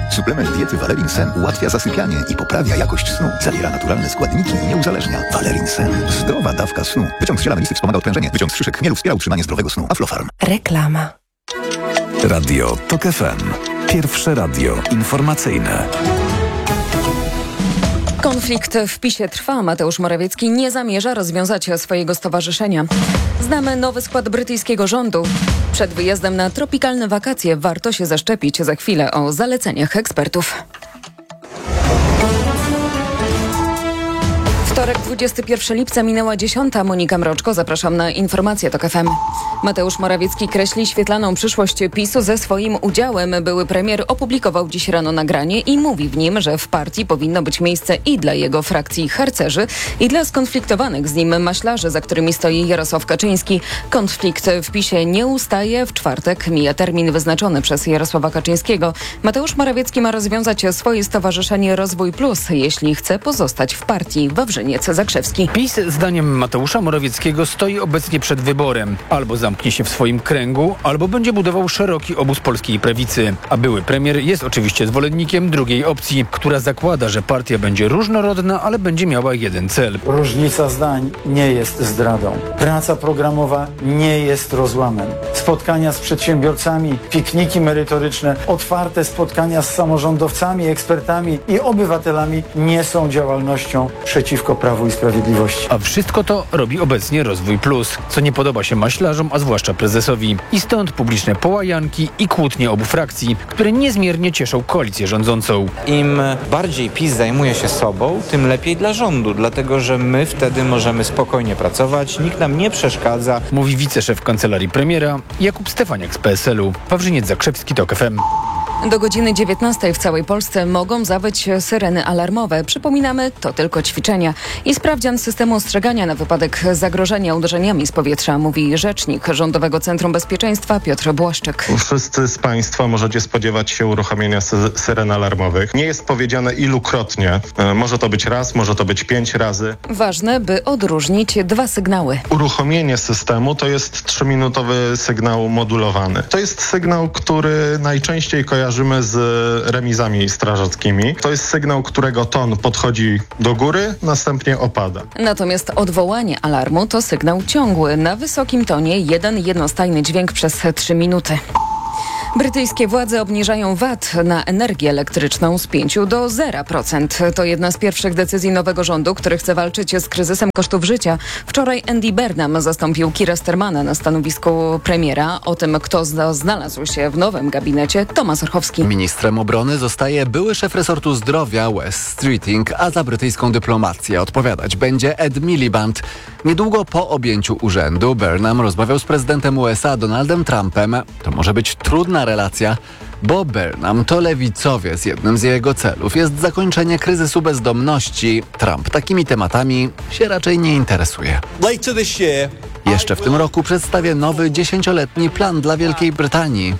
Suplement diety Valerin Sen ułatwia zasypianie i poprawia jakość snu. Zawiera naturalne składniki i nie uzależnia. Valerin Sen. Zdrowa dawka snu. Wyciąg z ziela melisy wspomaga odprężenie. Wyciąg z szyszek chmielu wspiera utrzymanie zdrowego snu. Aflofarm. Reklama. Radio TOK FM. Pierwsze radio informacyjne. Konflikt w PiS-ie trwa. Mateusz Morawiecki nie zamierza rozwiązać swojego stowarzyszenia. Znamy nowy skład brytyjskiego rządu. Przed wyjazdem na tropikalne wakacje warto się zaszczepić. Za chwilę o zaleceniach ekspertów. Wtorek, 21 lipca, minęła 10. Monika Mroczko. Zapraszam na informacje TOK FM. Mateusz Morawiecki kreśli świetlaną przyszłość PiS-u ze swoim udziałem. Były premier opublikował dziś rano nagranie i mówi w nim, że w partii powinno być miejsce i dla jego frakcji harcerzy, i dla skonfliktowanych z nim maślarzy, za którymi stoi Jarosław Kaczyński. Konflikt w PiS-ie nie ustaje. W czwartek mija termin wyznaczony przez Jarosława Kaczyńskiego. Mateusz Morawiecki ma rozwiązać swoje stowarzyszenie Rozwój Plus, jeśli chce pozostać w partii. Wawrzyniec Zakrzewski. PiS, zdaniem Mateusza Morawieckiego, stoi obecnie przed wyborem. Albo zamknie się w swoim kręgu, albo będzie budował szeroki obóz polskiej prawicy. A były premier jest oczywiście zwolennikiem drugiej opcji, która zakłada, że partia będzie różnorodna, ale będzie miała jeden cel. Różnica zdań nie jest zdradą. Praca programowa nie jest rozłamem. Spotkania z przedsiębiorcami, pikniki merytoryczne, otwarte spotkania z samorządowcami, ekspertami i obywatelami nie są działalnością przeciwko Prawu i Sprawiedliwości. A wszystko to robi obecnie Rozwój Plus, co nie podoba się maślarzom, a zwłaszcza prezesowi. I stąd publiczne połajanki i kłótnie obu frakcji, które niezmiernie cieszą koalicję rządzącą. Im bardziej PiS zajmuje się sobą, tym lepiej dla rządu, dlatego że my wtedy możemy spokojnie pracować, nikt nam nie przeszkadza. Mówi wiceszef kancelarii premiera Jakub Stefaniak z PSL-u. Wawrzyniec Zakrzewski, TOK FM. Do godziny 19 w całej Polsce mogą zawyć syreny alarmowe. Przypominamy, to tylko ćwiczenia. I sprawdzian systemu ostrzegania na wypadek zagrożenia uderzeniami z powietrza, mówi rzecznik Rządowego Centrum Bezpieczeństwa Piotr Błaszczyk. Wszyscy z Państwa możecie spodziewać się uruchomienia syren alarmowych. Nie jest powiedziane ilukrotnie. Może to być raz, może to być 5 razy. Ważne, by odróżnić dwa sygnały. Uruchomienie systemu to jest 3-minutowy sygnał modulowany. To jest sygnał, który najczęściej kojarzymy z remizami strażackimi. To jest sygnał, którego ton podchodzi do góry, następnie opada. Natomiast odwołanie alarmu to sygnał ciągły. Na wysokim tonie jeden jednostajny dźwięk przez 3 minuty. Brytyjskie władze obniżają VAT na energię elektryczną z 5 do 0%. To jedna z pierwszych decyzji nowego rządu, który chce walczyć z kryzysem kosztów życia. Wczoraj Andy Burnham zastąpił Keira Starmera na stanowisku premiera. O tym, kto znalazł się w nowym gabinecie, Tomasz Orchowski. Ministrem obrony zostaje były szef resortu zdrowia Wes Streeting, a za brytyjską dyplomację odpowiadać będzie Ed Miliband. Niedługo po objęciu urzędu Burnham rozmawiał z prezydentem USA Donaldem Trumpem. To może być trudna relacja, bo Burnham to lewicowiec. Jednym z jego celów jest zakończenie kryzysu bezdomności. Trump takimi tematami się raczej nie interesuje. Jeszcze w tym roku przedstawię nowy 10-letni plan dla Wielkiej Brytanii.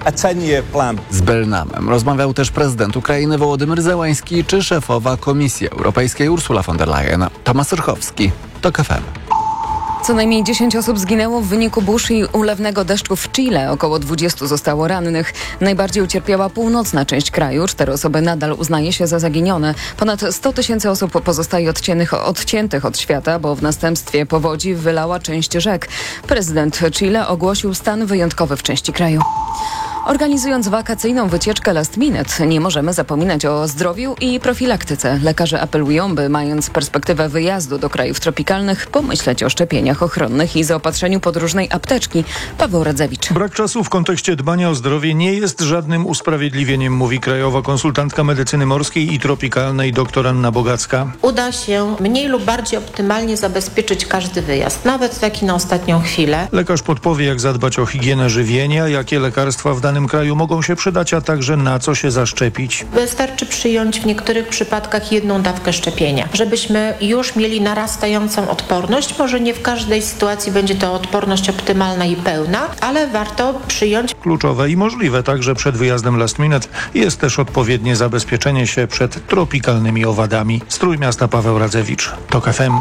Z Burnhamem rozmawiał też prezydent Ukrainy Wołodymyr Zełański czy szefowa Komisji Europejskiej Ursula von der Leyen. Tomasz Orchowski, TOK FM. Co najmniej 10 osób zginęło w wyniku burz i ulewnego deszczu w Chile. Około 20 zostało rannych. Najbardziej ucierpiała północna część kraju. 4 osoby nadal uznaje się za zaginione. Ponad 100 000 osób pozostaje odciętych od świata, bo w następstwie powodzi wylała część rzek. Prezydent Chile ogłosił stan wyjątkowy w części kraju. Organizując wakacyjną wycieczkę last minute, nie możemy zapominać o zdrowiu i profilaktyce. Lekarze apelują, by mając perspektywę wyjazdu do krajów tropikalnych, pomyśleć o szczepieniach ochronnych i zaopatrzeniu podróżnej apteczki. Paweł Radzewicz. Brak czasu w kontekście dbania o zdrowie nie jest żadnym usprawiedliwieniem, mówi krajowa konsultantka medycyny morskiej i tropikalnej dr Anna Bogacka. Uda się mniej lub bardziej optymalnie zabezpieczyć każdy wyjazd, nawet taki na ostatnią chwilę. Lekarz podpowie, jak zadbać o higienę żywienia, jakie lekarstwa w danym kraju mogą się przydać, a także na co się zaszczepić. Wystarczy przyjąć w niektórych przypadkach 1 dawkę szczepienia, żebyśmy już mieli narastającą odporność. Może nie w każdej sytuacji będzie to odporność optymalna i pełna, ale warto przyjąć. Kluczowe i możliwe także przed wyjazdem last minute jest też odpowiednie zabezpieczenie się przed tropikalnymi owadami. Z Trójmiasta Paweł Radzewicz, TOK FM.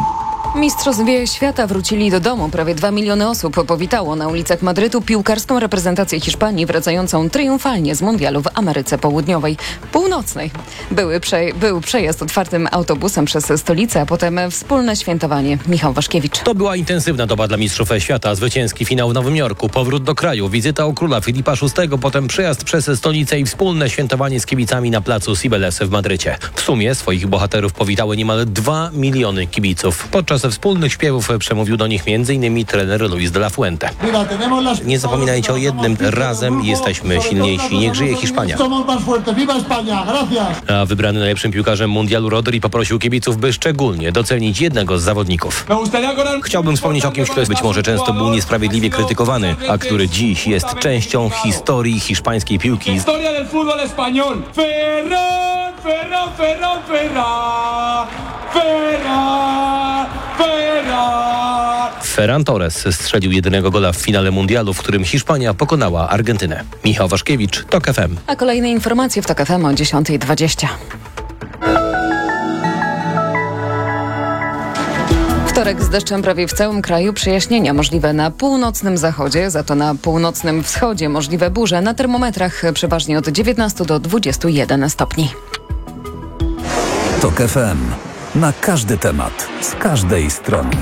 Mistrzowie świata wrócili do domu. Prawie 2 miliony osób powitało na ulicach Madrytu piłkarską reprezentację Hiszpanii wracającą triumfalnie z mundialu w Ameryce Północnej. Był przejazd otwartym autobusem przez stolicę, a potem wspólne świętowanie. Michał Waszkiewicz. To była intensywna doba dla mistrzów świata. Zwycięski finał w Nowym Jorku, powrót do kraju, wizyta u króla Filipa VI, potem przejazd przez stolicę i wspólne świętowanie z kibicami na placu Cibeles w Madrycie. W sumie swoich bohaterów powitały niemal 2 miliony kibiców. Podczas wspólnych śpiewów przemówił do nich m.in. trener Luis de la Fuente. Nie zapominajcie o jednym, razem jesteśmy silniejsi. Niech żyje Hiszpania. A wybrany najlepszym piłkarzem mundialu Rodri poprosił kibiców, by szczególnie docenić jednego z zawodników. Chciałbym wspomnieć o kimś, kto być może często był niesprawiedliwie krytykowany, a który dziś jest częścią historii hiszpańskiej piłki. Ferran Torres strzelił jedynego gola w finale mundialu, w którym Hiszpania pokonała Argentynę. Michał Waszkiewicz, TOK FM. A kolejne informacje w TOK FM o 10:20. Wtorek z deszczem prawie w całym kraju, przejaśnienia możliwe na północnym zachodzie, za to na północnym wschodzie możliwe burze, na termometrach przeważnie od 19 do 21 stopni. TOK FM. Na każdy temat, z każdej strony.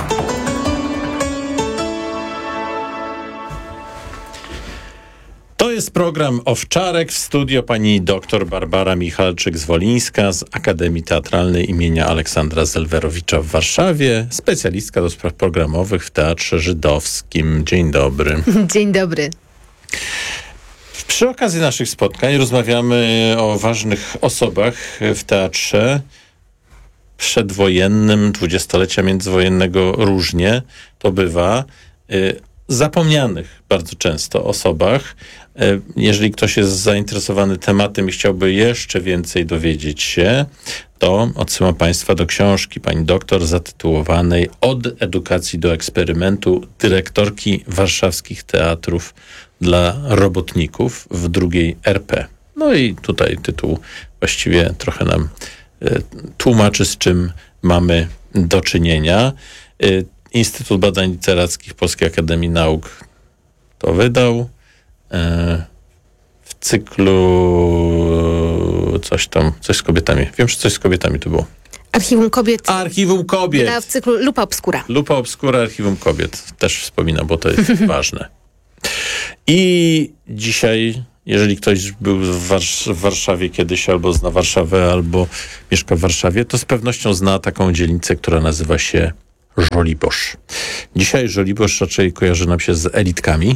To jest program Owczarek. W studio pani dr Barbara Michalczyk-Zwolińska z Akademii Teatralnej imienia Aleksandra Zelwerowicza w Warszawie, specjalistka do spraw programowych w Teatrze Żydowskim. Dzień dobry. Dzień dobry. Przy okazji naszych spotkań rozmawiamy o ważnych osobach w teatrze przedwojennym, dwudziestolecia międzywojennego różnie to bywa. Zapomnianych bardzo często osobach. Jeżeli ktoś jest zainteresowany tematem i chciałby jeszcze więcej dowiedzieć się, to odsyłam Państwa do książki pani doktor zatytułowanej Od edukacji do eksperymentu dyrektorki warszawskich teatrów dla robotników w drugiej RP. No i tutaj tytuł właściwie trochę nam tłumaczy, z czym mamy do czynienia. Instytut Badań Literackich Polskiej Akademii Nauk to wydał. W cyklu coś z kobietami. Wiem, że coś z kobietami to było. Archiwum Kobiet. Archiwum Kobiet. W cyklu Lupa Obscura. Lupa Obscura, Archiwum Kobiet. Też wspominam, bo to jest ważne. I dzisiaj, jeżeli ktoś był w Warszawie kiedyś, albo zna Warszawę, albo mieszka w Warszawie, to z pewnością zna taką dzielnicę, która nazywa się Żoliborz. Dzisiaj Żoliborz raczej kojarzy nam się z elitkami,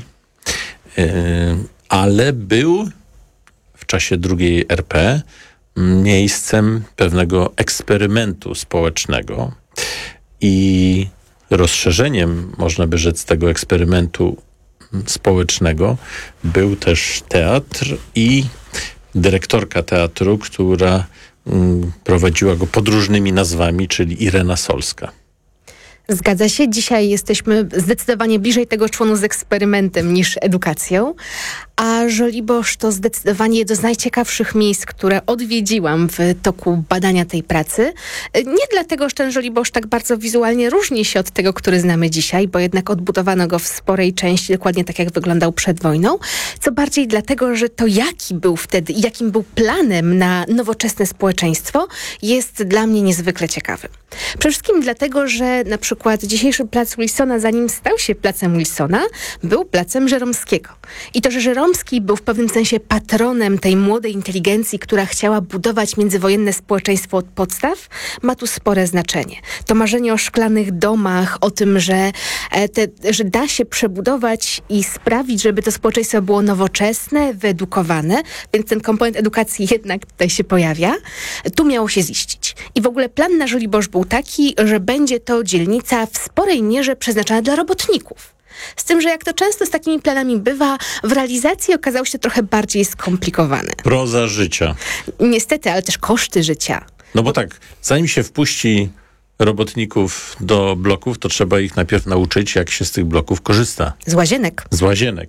ale był w czasie drugiej RP miejscem pewnego eksperymentu społecznego i rozszerzeniem, można by rzec, tego eksperymentu społecznego był też teatr i dyrektorka teatru, która prowadziła go pod różnymi nazwami, czyli Irena Solska. Zgadza się. Dzisiaj jesteśmy zdecydowanie bliżej tego członu z eksperymentem niż edukacją, a Żoliborz to zdecydowanie jedno z najciekawszych miejsc, które odwiedziłam w toku badania tej pracy. Nie dlatego, że ten Żoliborz tak bardzo wizualnie różni się od tego, który znamy dzisiaj, bo jednak odbudowano go w sporej części, dokładnie tak jak wyglądał przed wojną, co bardziej dlatego, że to jaki był wtedy i jakim był planem na nowoczesne społeczeństwo, jest dla mnie niezwykle ciekawy. Przede wszystkim dlatego, że na przykład dzisiejszy plac Wilsona, zanim stał się placem Wilsona, był placem Żeromskiego. I to, że Żeromski był w pewnym sensie patronem tej młodej inteligencji, która chciała budować międzywojenne społeczeństwo od podstaw, ma tu spore znaczenie. To marzenie o szklanych domach, o tym, że da się przebudować i sprawić, żeby to społeczeństwo było nowoczesne, wyedukowane, więc ten komponent edukacji jednak tutaj się pojawia, tu miało się ziścić. I w ogóle plan na Żoliborz był taki, że będzie to dzielnica w sporej mierze przeznaczona dla robotników. Z tym, że jak to często z takimi planami bywa, w realizacji okazało się trochę bardziej skomplikowane. Proza życia. Niestety, ale też koszty życia. No bo tak, zanim się wpuści robotników do bloków, to trzeba ich najpierw nauczyć, jak się z tych bloków korzysta. Z łazienek. Z łazienek.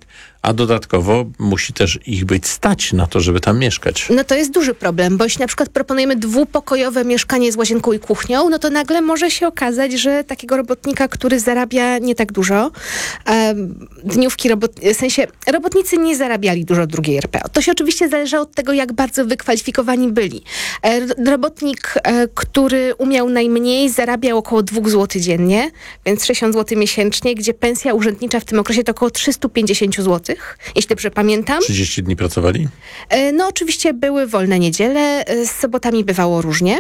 a dodatkowo musi też ich być stać na to, żeby tam mieszkać. No to jest duży problem, bo jeśli na przykład proponujemy dwupokojowe mieszkanie z łazienką i kuchnią, no to nagle może się okazać, że takiego robotnika, który zarabia nie tak dużo, dniówki, w sensie robotnicy nie zarabiali dużo drugiej RPO. To się oczywiście zależało od tego, jak bardzo wykwalifikowani byli. Robotnik, który umiał najmniej, zarabiał około 2 zł dziennie, więc 60 zł miesięcznie, gdzie pensja urzędnicza w tym okresie to około 350 zł, jeśli dobrze pamiętam. 30 dni pracowali? No oczywiście były wolne niedziele, z sobotami bywało różnie.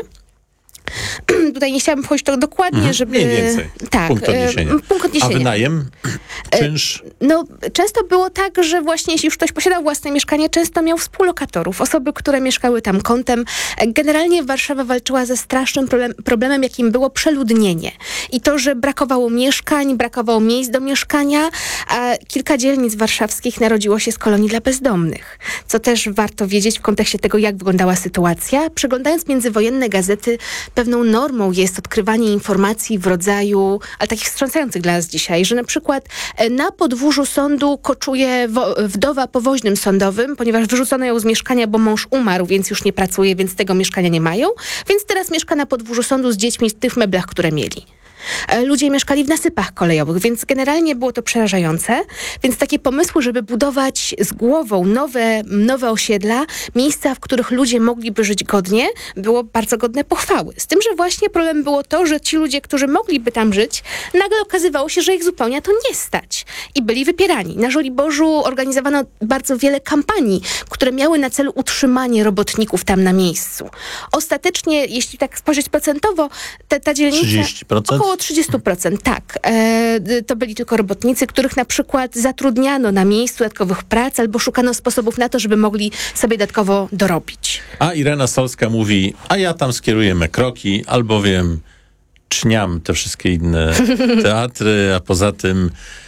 Tutaj nie chciałabym wchodzić to dokładnie, żeby... Mniej więcej. Tak, punkt odniesienia. A wynajem? Czynsz? No, często było tak, że właśnie jeśli już ktoś posiadał własne mieszkanie, często miał współlokatorów, osoby, które mieszkały tam kątem. Generalnie Warszawa walczyła ze strasznym problemem, jakim było przeludnienie. I to, że brakowało mieszkań, brakowało miejsc do mieszkania, a kilka dzielnic warszawskich narodziło się z kolonii dla bezdomnych. Co też warto wiedzieć w kontekście tego, jak wyglądała sytuacja. Przeglądając międzywojenne gazety, pewną normą jest odkrywanie informacji w rodzaju, ale takich wstrząsających dla nas dzisiaj, że na przykład na podwórzu sądu koczuje wdowa po woźnym sądowym, ponieważ wyrzucono ją z mieszkania, bo mąż umarł, więc już nie pracuje, więc tego mieszkania nie mają, więc teraz mieszka na podwórzu sądu z dziećmi w tych meblach, które mieli. Ludzie mieszkali w nasypach kolejowych, więc generalnie było to przerażające. Więc takie pomysły, żeby budować z głową nowe osiedla, miejsca, w których ludzie mogliby żyć godnie, było bardzo godne pochwały. Z tym, że właśnie problem było to, że ci ludzie, którzy mogliby tam żyć, nagle okazywało się, że ich zupełnie to nie stać. I byli wypierani. Na Żoliborzu organizowano bardzo wiele kampanii, które miały na celu utrzymanie robotników tam na miejscu. Ostatecznie, jeśli tak spojrzeć procentowo, ta dzielnica... 30%? Około 30%, tak. To byli tylko robotnicy, których na przykład zatrudniano na miejscu dodatkowych prac albo szukano sposobów na to, żeby mogli sobie dodatkowo dorobić. A Irena Solska mówi, a ja tam skieruję me kroki, albowiem czniam te wszystkie inne teatry, a poza tym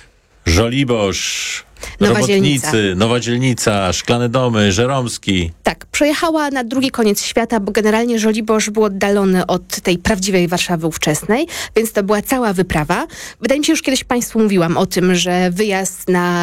Żoliborz, robotnicy, Nowa Dzielnica, Szklane Domy, Żeromski. Tak, przejechała na drugi koniec świata, bo generalnie Żoliborz był oddalony od tej prawdziwej Warszawy ówczesnej, więc to była cała wyprawa. Wydaje mi się, już kiedyś Państwu mówiłam o tym, że wyjazd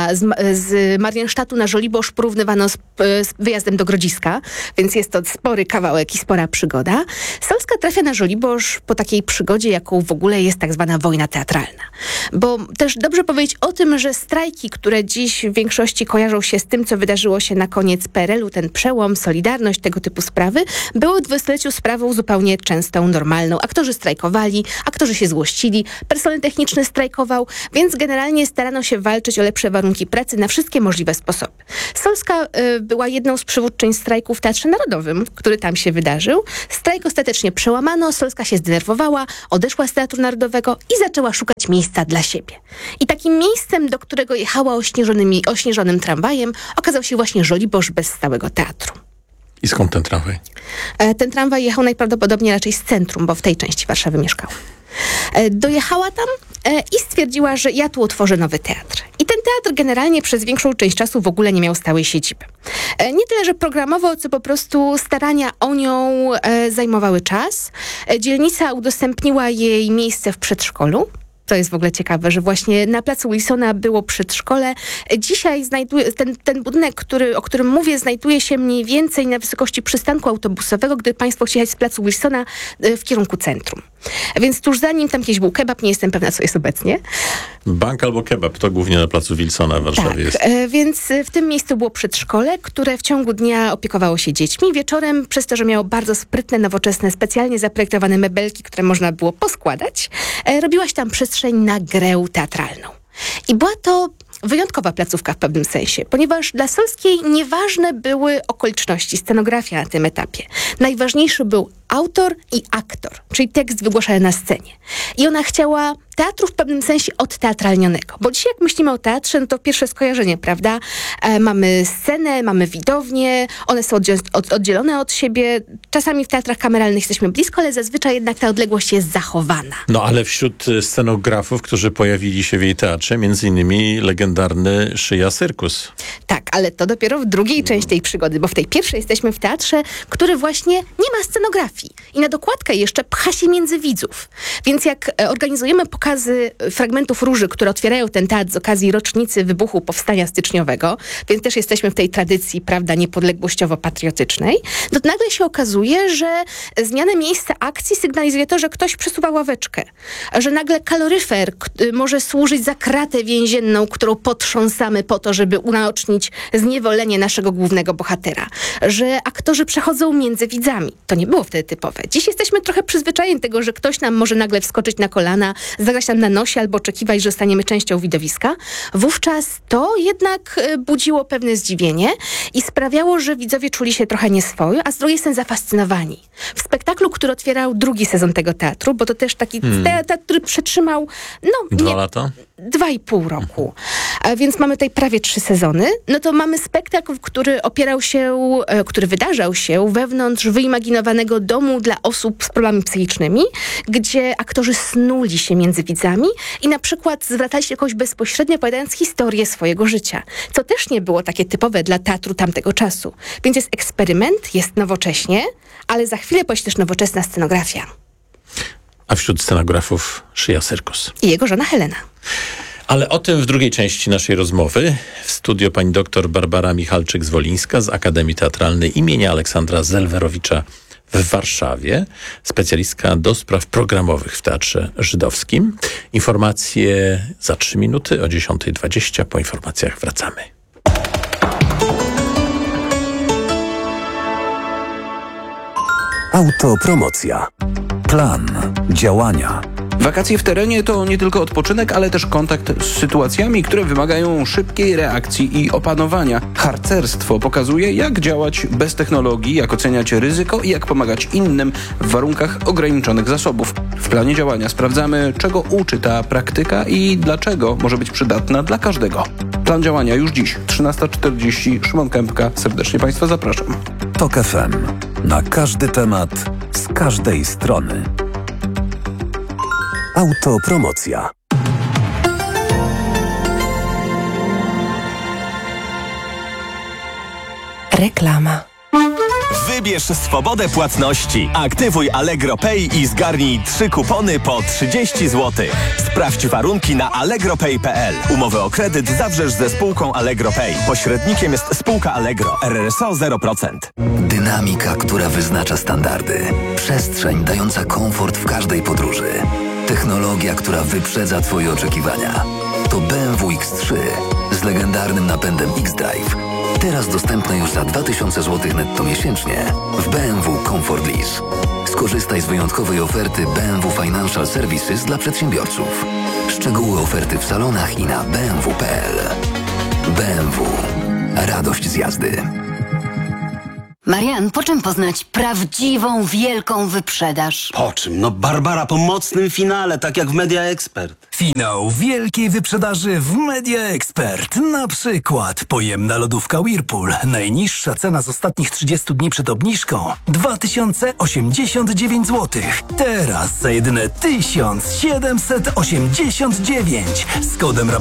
z Mariensztatu na Żoliborz porównywano z wyjazdem do Grodziska, więc jest to spory kawałek i spora przygoda. Solska trafia na Żoliborz po takiej przygodzie, jaką w ogóle jest tak zwana wojna teatralna. Bo też dobrze powiedzieć o tym, że strajki, które dziś w większości kojarzą się z tym, co wydarzyło się na koniec PRL-u, ten przełom, Solidarność, tego typu sprawy, były w dwudziestoleciu sprawą zupełnie częstą, normalną. Aktorzy strajkowali, aktorzy się złościli, personel techniczny strajkował, więc generalnie starano się walczyć o lepsze warunki pracy na wszystkie możliwe sposoby. Solska była jedną z przywódczyń strajku w Teatrze Narodowym, który tam się wydarzył. Strajk ostatecznie przełamano, Solska się zdenerwowała, odeszła z Teatru Narodowego i zaczęła szukać miejsca dla siebie. I takim miejscem, do którego jechała ośnieżonym tramwajem, okazał się właśnie Żoliborz bez stałego teatru. I skąd ten tramwaj? Ten tramwaj jechał najprawdopodobniej raczej z centrum, bo w tej części Warszawy mieszkała. Dojechała tam i stwierdziła, że ja tu otworzę nowy teatr. I ten teatr generalnie przez większą część czasu w ogóle nie miał stałej siedziby. Nie tyle, że programowo, co po prostu starania o nią zajmowały czas. Dzielnica udostępniła jej miejsce w przedszkolu. To jest w ogóle ciekawe, że właśnie na placu Wilsona było przedszkole. Dzisiaj ten budynek, o którym mówię, znajduje się mniej więcej na wysokości przystanku autobusowego, gdy Państwo chcieli jechać z placu Wilsona w kierunku centrum. Więc tuż za nim tam kiedyś był kebab, nie jestem pewna, co jest obecnie. Bank albo kebab, to głównie na placu Wilsona w Warszawie jest. Więc w tym miejscu było przedszkole, które w ciągu dnia opiekowało się dziećmi. Wieczorem, przez to, że miało bardzo sprytne, nowoczesne, specjalnie zaprojektowane mebelki, które można było poskładać, robiła się tam przestrzeń na grę teatralną. I była to wyjątkowa placówka w pewnym sensie, ponieważ dla Solskiej nieważne były okoliczności, scenografia na tym etapie. Najważniejszy był autor i aktor, czyli tekst wygłaszany na scenie. I ona chciała teatru w pewnym sensie odteatralnionego. Bo dzisiaj jak myślimy o teatrze, no to pierwsze skojarzenie, prawda? Mamy scenę, mamy widownię, one są oddzielone od siebie. Czasami w teatrach kameralnych jesteśmy blisko, ale zazwyczaj jednak ta odległość jest zachowana. No ale wśród scenografów, którzy pojawili się w jej teatrze, między innymi legendarny Szyja Cyrkus. Tak, ale to dopiero w drugiej części tej przygody, bo w tej pierwszej jesteśmy w teatrze, który właśnie nie ma scenografii. I na dokładkę jeszcze pcha się między widzów. Więc jak organizujemy pokaz pokazy fragmentów Róży, które otwierają ten teatr z okazji rocznicy wybuchu Powstania Styczniowego, więc też jesteśmy w tej tradycji, prawda, niepodległościowo-patriotycznej, to nagle się okazuje, że zmiana miejsca akcji sygnalizuje to, że ktoś przesuwa ławeczkę, że nagle kaloryfer może służyć za kratę więzienną, którą potrząsamy po to, żeby unaocznić zniewolenie naszego głównego bohatera, że aktorzy przechodzą między widzami. To nie było wtedy typowe. Dziś jesteśmy trochę przyzwyczajeni do tego, że ktoś nam może nagle wskoczyć na kolana, zagrać nam na nosie albo oczekiwać, że staniemy częścią widowiska. Wówczas to jednak budziło pewne zdziwienie i sprawiało, że widzowie czuli się trochę nieswojo, a z drugiej strony zafascynowani. W spektaklu, który otwierał drugi sezon tego teatru, bo to też taki teatr, który przetrzymał 2 lata? 2,5 roku. A więc mamy tutaj prawie 3 sezony. No to mamy spektakl, który wydarzał się wewnątrz wyimaginowanego domu dla osób z problemami psychicznymi, gdzie aktorzy snuli się między widzami i na przykład zwracali się jakoś bezpośrednio, opowiadając historię swojego życia. Co też nie było takie typowe dla teatru tamtego czasu. Więc jest eksperyment, jest nowocześnie, ale za chwilę pojawi się też nowoczesna scenografia. A wśród scenografów Szyja Syrkus. I jego żona Helena. Ale o tym w drugiej części naszej rozmowy. W studio pani doktor Barbara Michalczyk-Zwolińska z Akademii Teatralnej imienia Aleksandra Zelwerowicza w Warszawie. Specjalistka do spraw programowych w Teatrze Żydowskim. Informacje za 3 minuty o 10:20. Po informacjach wracamy. Autopromocja. Plan działania. Wakacje w terenie to nie tylko odpoczynek, ale też kontakt z sytuacjami, które wymagają szybkiej reakcji i opanowania. Harcerstwo pokazuje, jak działać bez technologii, jak oceniać ryzyko i jak pomagać innym w warunkach ograniczonych zasobów. W planie działania sprawdzamy, czego uczy ta praktyka i dlaczego może być przydatna dla każdego. Plan działania już dziś, 13:40. Szymon Kępka. Serdecznie Państwa zapraszam. TOK FM. Na każdy temat, z każdej strony. Autopromocja. Reklama. Wybierz swobodę płatności. Aktywuj Allegro Pay i zgarnij 3 kupony po 30 zł. Sprawdź warunki na allegropay.pl. Umowę o kredyt zawrzesz ze spółką Allegro Pay. Pośrednikiem jest spółka Allegro. RRSO 0%. Dynamika, która wyznacza standardy. Przestrzeń dająca komfort w każdej podróży. Technologia, która wyprzedza Twoje oczekiwania. To BMW X3 z legendarnym napędem X-Drive. Teraz dostępne już za 2000 zł netto miesięcznie w BMW Comfort Lease. Skorzystaj z wyjątkowej oferty BMW Financial Services dla przedsiębiorców. Szczegóły oferty w salonach i na bmw.pl. BMW. Radość z jazdy. Marian, po czym poznać prawdziwą, wielką wyprzedaż? Po czym? No Barbara, po mocnym finale, tak jak w Media Expert. Finał wielkiej wyprzedaży w Media Expert. Na przykład pojemna lodówka Whirlpool. Najniższa cena z ostatnich 30 dni przed obniżką 2089 zł. Teraz za jedyne 1789 z kodem